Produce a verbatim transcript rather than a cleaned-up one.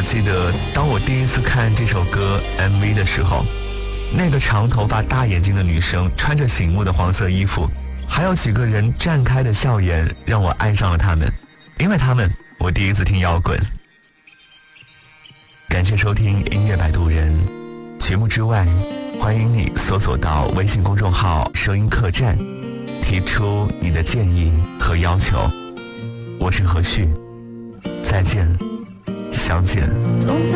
记得当我第一次看这首歌 M V 的时候，那个长头发大眼睛的女生穿着醒目的黄色衣服，还有几个人绽开的笑颜，让我爱上了他们。因为他们，我第一次听摇滚。感谢收听音乐摆渡人节目之外，欢迎你搜索到微信公众号声音客栈，提出你的建议和要求。我是何旭，再见，相见。